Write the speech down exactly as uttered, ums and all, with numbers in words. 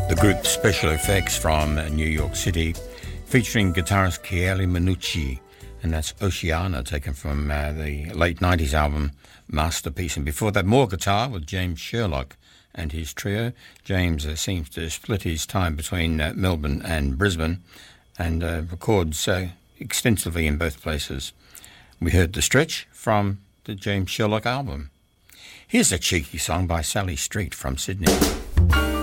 The group Special Effects from New York City, featuring guitarist Chieli Minucci, and that's Oceana, taken from uh, the late nineties album Masterpiece. And before that, more guitar with James Sherlock and his trio. James uh, seems to split his time between uh, Melbourne and Brisbane, and uh, records uh, extensively in both places. We heard The Stretch from the James Sherlock album. Here's a cheeky song by Sally Street from Sydney.